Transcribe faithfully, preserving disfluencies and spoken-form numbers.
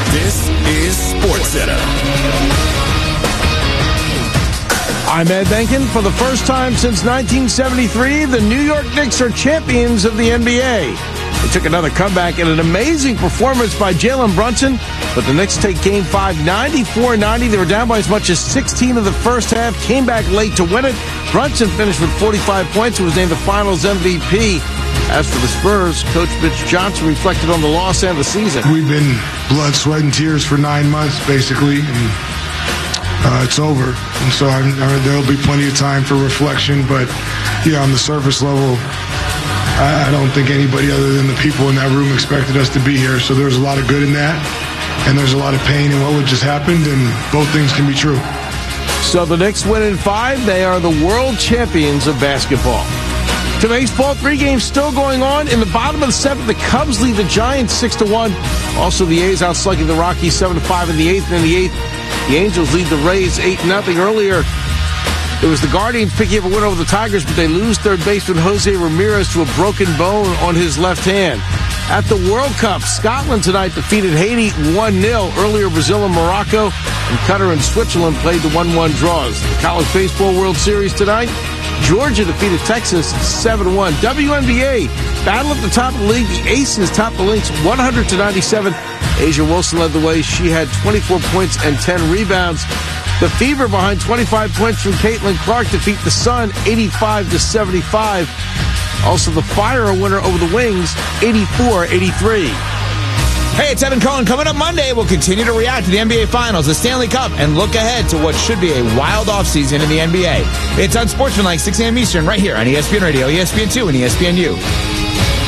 This is SportsCenter. I'm Ed Benkin. For the first time since nineteen seventy-three, the New York Knicks are champions of the N B A. They took another comeback in an amazing performance by Jalen Brunson, but the Knicks take Game five ninety-four ninety. They were down by as much as sixteen in the first half, came back late to win it. Brunson finished with forty-five points and was named the Finals M V P. As for the Spurs, Coach Mitch Johnson reflected on the loss and the season. We've been blood, sweat, and tears for nine months, basically, and uh, it's over. And so I'm, I mean, there'll be plenty of time for reflection, but, yeah, on the surface level, I, I don't think anybody other than the people in that room expected us to be here. So there's a lot of good in that, and there's a lot of pain in what just happened, and both things can be true. So the Knicks win in five. They are the world champions of basketball. To baseball, three games still going on. In the bottom of the seventh, the Cubs lead the Giants six to one. Also, the A's outslugging the Rockies seven to five in the eighth. And in the eighth, the Angels lead the Rays eight nothing. Earlier, it was the Guardians picking up a win over the Tigers, but they lose third baseman Jose Ramirez to a broken bone on his left hand. At the World Cup, Scotland tonight defeated Haiti one nil. Earlier, Brazil and Morocco and Qatar and Switzerland played the one one draws. The College Baseball World Series tonight, Georgia defeated Texas seven one. W N B A, battle at the top of the league. The Aces topped the Lynx one hundred to ninety-seven. A'ja Wilson led the way. She had twenty-four points and ten rebounds. The Fever, behind twenty-five points from Caitlin Clark, defeat the Sun eighty-five to seventy-five. Also, the Fire, a winner over the Wings, eighty-four eighty-three. Hey, it's Evan Cohen. Coming up Monday, we'll continue to react to the N B A Finals, the Stanley Cup, and look ahead to what should be a wild offseason in the N B A. It's Unsportsmanlike, six a.m. Eastern, right here on E S P N Radio, E S P N two, and E S P N U.